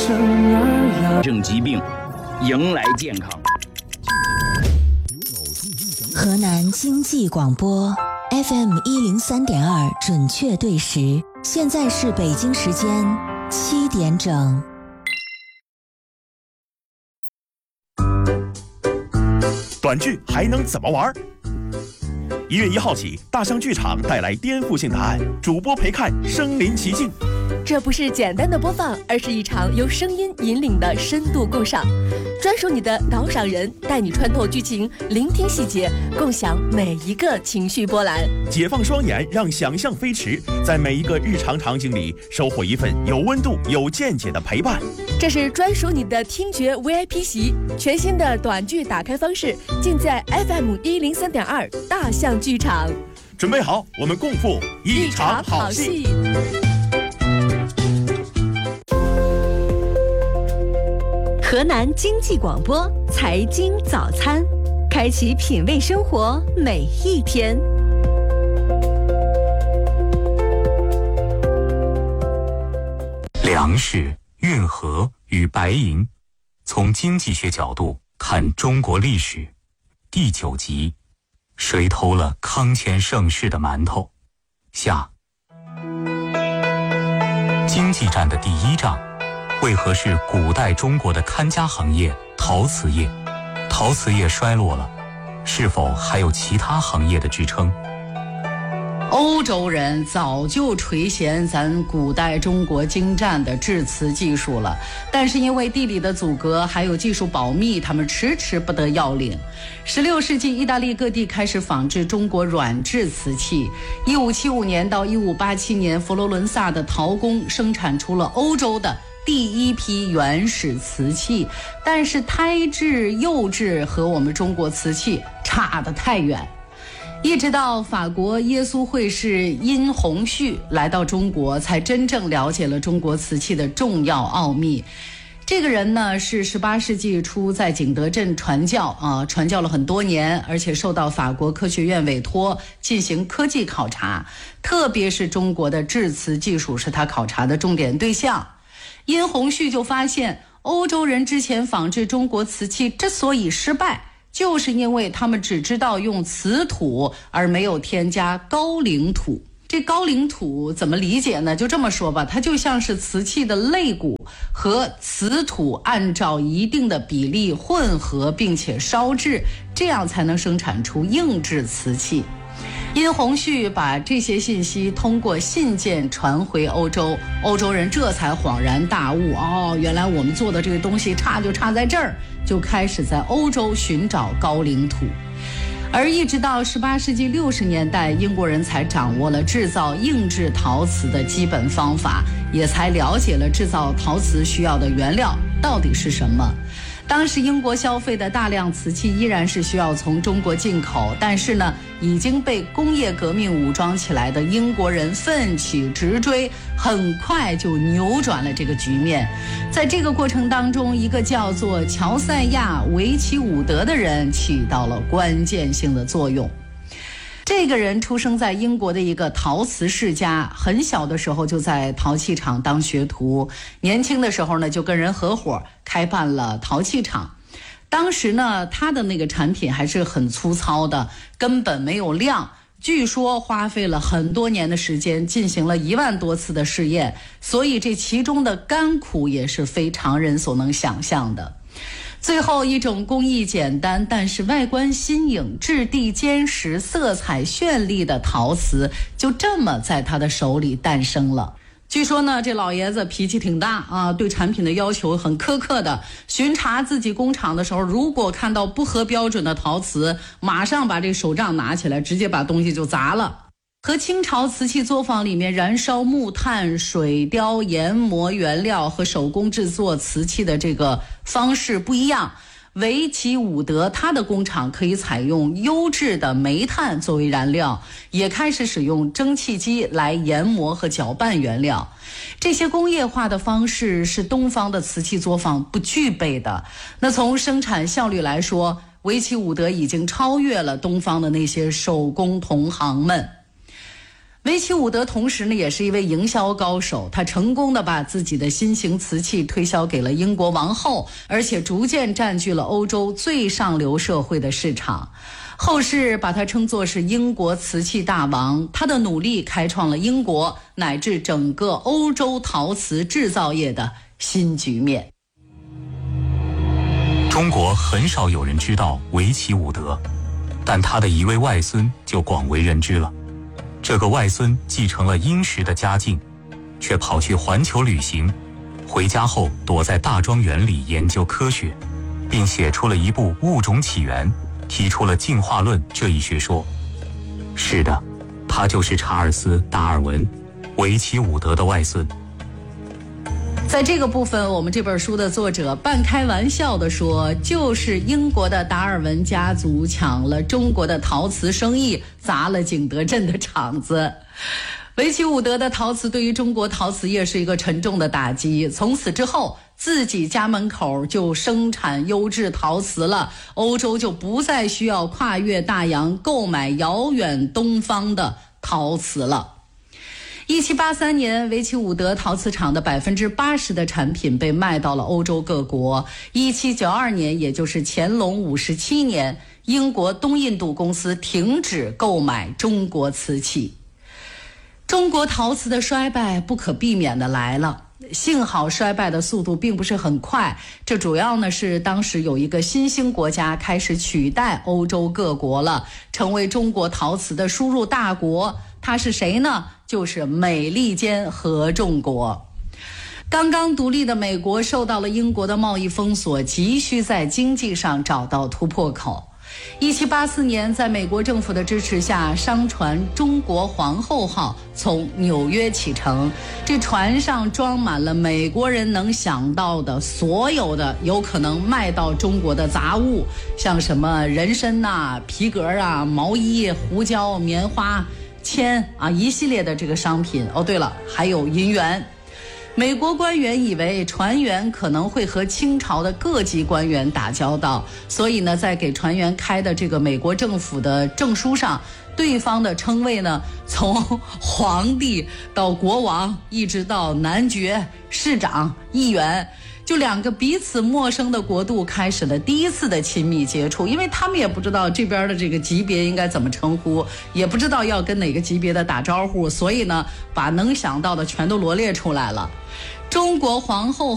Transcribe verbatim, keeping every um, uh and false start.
生而养症疾病，迎来健康。 河南经济广播 F M 一零三点二准确对时，现在是北京时间七点整。 短剧还能怎么玩？一月一号起，大象剧场带来颠覆性答案，主播陪看身临其境。 这不是简单的播放，而是一场由声音引领的深度共赏。专属你的导赏人，带你穿透剧情，聆听细节，共享每一个情绪波澜。 解放双眼，让想象飞驰，在每一个日常场景里收获一份有温度、有见解的陪伴。 这是专属你的听觉 V I P 席，全新的短剧打开方式，尽在 F M 一零三点二大象剧场。 准备好，我们共赴一场好戏。 河南经济广播财经早餐，开启品味生活每一天。 粮食、运河与白银，从经济学角度看中国历史。第九集，谁偷了康乾盛世的馒头？下。经济战的第一仗，为何是古代中国的看家行业陶瓷业？陶瓷业衰落了，是否还有其他行业的支撑？ 欧洲人早就垂涎咱古代中国精湛的制瓷技术了，但是因为地理的阻隔还有技术保密，他们迟迟不得要领。十六世纪，意大利各地开始仿制中国软制瓷器。一五七五年到一五八七年，佛罗伦萨的陶工生产出了欧洲的第一批原始瓷器，但是胎质、釉质和我们中国瓷器差得太远。一直到法国耶稣会士殷洪绪来到中国，才真正了解了中国瓷器的重要奥秘。这个人呢，是十八世纪初在景德镇传教啊，传教了很多年，而且受到法国科学院委托进行科技考察，特别是中国的制瓷技术是他考察的重点对象。殷洪绪就发现，欧洲人之前仿制中国瓷器之所以失败，就是因为他们只知道用瓷土，而没有添加高岭土。这高岭土怎么理解呢？就这么说吧，它就像是瓷器的肋骨和瓷土按照一定的比例混合并且烧制，这样才能生产出硬质瓷器。殷洪绪把这些信息通过信件传回欧洲，欧洲人这才恍然大悟，哦，原来我们做的这个东西差就差在这儿，就开始在欧洲寻找高岭土。而一直到十八世纪六十年代，英国人才掌握了制造硬质陶瓷的基本方法，也才了解了制造陶瓷需要的原料到底是什么。当时英国消费的大量瓷器依然是需要从中国进口，但是呢，已经被工业革命武装起来的英国人奋起直追，很快就扭转了这个局面。在这个过程当中，一个叫做乔赛亚·维奇伍德的人起到了关键性的作用。这个人出生在英国的一个陶瓷世家，很小的时候就在陶器厂当学徒，年轻的时候呢就跟人合伙开办了陶器厂。当时呢他的那个产品还是很粗糙的，根本没有量，据说花费了很多年的时间，进行了一万多次的试验，所以这其中的甘苦也是非常人所能想象的。最后一种工艺简单但是外观新颖、质地坚实、色彩绚丽的陶瓷就这么在他的手里诞生了。据说呢，这老爷子脾气挺大啊，对产品的要求很苛刻的。巡查自己工厂的时候，如果看到不合标准的陶瓷，马上把这手杖拿起来，直接把东西就砸了。和清朝瓷器作坊里面燃烧木炭、水雕、研磨原料和手工制作瓷器的这个方式不一样，维奇伍德他的工厂可以采用优质的煤炭作为燃料，也开始使用蒸汽机来研磨和搅拌原料。这些工业化的方式是东方的瓷器作坊不具备的。那从生产效率来说，维奇伍德已经超越了东方的那些手工同行们。 维奇伍德同时呢也是一位营销高手，他成功的把自己的新型瓷器推销给了英国王后，而且逐渐占据了欧洲最上流社会的市场。后世把他称作是英国瓷器大王，他的努力开创了英国乃至整个欧洲陶瓷制造业的新局面。 中国很少有人知道维奇伍德，但他的一位外孙就广为人知了。这个外孙继承了殷实的家境，却跑去环球旅行，回家后躲在大庄园里研究科学，并写出了一部《物种起源》，提出了进化论这一学说。是的，他就是查尔斯·达尔文，维奇伍德的外孙。 在这个部分，我们这本书的作者半开玩笑地说，就是英国的达尔文家族抢了中国的陶瓷生意，砸了景德镇的场子。维奇伍德的陶瓷对于中国陶瓷业是一个沉重的打击，从此之后自己家门口就生产优质陶瓷了，欧洲就不再需要跨越大洋购买遥远东方的陶瓷了。一七八三年，维奇伍德陶瓷厂的百分之八十的产品被卖到了欧洲各国。一七九二年，也就是乾隆五十七年，英国东印度公司停止购买中国瓷器。中国陶瓷的衰败不可避免的来了。幸好衰败的速度并不是很快，这主要呢是当时有一个新兴国家开始取代欧洲各国了，成为中国陶瓷的输入大国。它是谁呢？就是美利坚合众国。刚刚独立的美国受到了英国的贸易封锁，急需在经济上找到突破口。一七八四年，在美国政府的支持下，商船中国皇后号从纽约启程。这船上装满了美国人能想到的所有的有可能卖到中国的杂物，像什么人参呐、皮革啊、毛衣、胡椒、棉花、铅啊，一系列的这个商品。哦，对了，还有银元。美国官员以为船员可能会和清朝的各级官员打交道，所以呢，在给船员开的这个美国政府的证书上，对方的称谓呢，从皇帝到国王，一直到男爵、市长、议员，就两个彼此陌生的国度开始了第一次的亲密接触，因为他们也不知道这边的这个级别应该怎么称呼，也不知道要跟哪个级别的打招呼，所以呢，把能想到的全都罗列出来了。中国皇后